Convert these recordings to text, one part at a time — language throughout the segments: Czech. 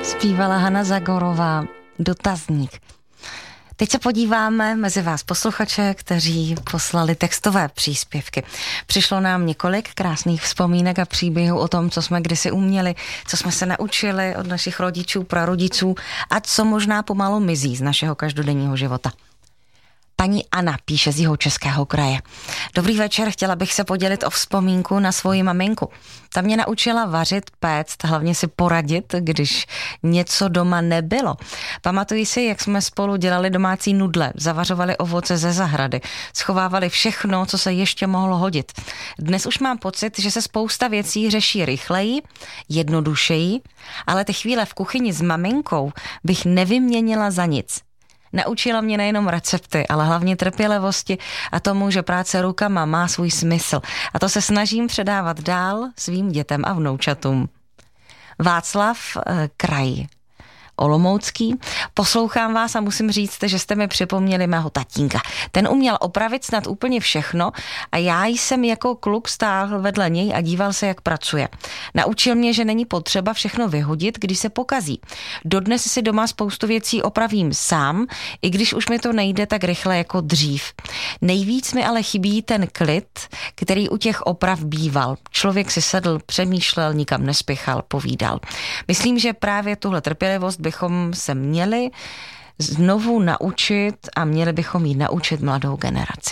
Zpívala Hana Zagorová, Dotazník. Teď se podíváme mezi vás posluchače, kteří poslali textové příspěvky. Přišlo nám několik krásných vzpomínek a příběhů o tom, co jsme kdysi uměli, co jsme se naučili od našich rodičů, prarodičů a co možná pomalu mizí z našeho každodenního života. Paní Anna píše z Jihočeského kraje. Dobrý večer, chtěla bych se podělit o vzpomínku na svoji maminku. Ta mě naučila vařit, péct, hlavně si poradit, když něco doma nebylo. Pamatuji si, jak jsme spolu dělali domácí nudle, zavařovali ovoce ze zahrady, schovávali všechno, co se ještě mohlo hodit. Dnes už mám pocit, že se spousta věcí řeší rychleji, jednodušeji, ale ty chvíle v kuchyni s maminkou bych nevyměnila za nic. Naučila mě nejenom recepty, ale hlavně trpělivosti a tomu, že práce rukama má svůj smysl. A to se snažím předávat dál svým dětem a vnoučatům. Václav, kraj Olomoucký. Poslouchám vás a musím říct, že jste mi připomněli mého tatínka. Ten uměl opravit snad úplně všechno a já jsem jako kluk stál vedle něj a díval se, jak pracuje. Naučil mě, že není potřeba všechno vyhodit, když se pokazí. Dodnes si doma spoustu věcí opravím sám, i když už mi to nejde tak rychle jako dřív. Nejvíc mi ale chybí ten klid, který u těch oprav býval. Člověk si sedl, přemýšlel, nikam nespěchal, povídal. Myslím, že právě tuhle trpělivost bychom se měli znovu naučit a měli bychom ji naučit mladou generaci.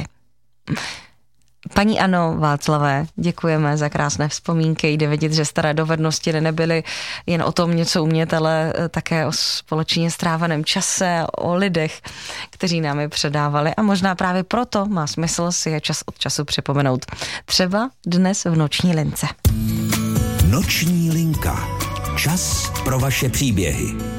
Paní Ano, Václavé, děkujeme za krásné vzpomínky. Jde vidět, že staré dovednosti nebyly jen o tom něco umět, ale také o společně strávaném čase, o lidech, kteří nám je předávali. A možná právě proto má smysl si je čas od času připomenout. Třeba dnes v Noční lince. Noční linka. Čas pro vaše příběhy.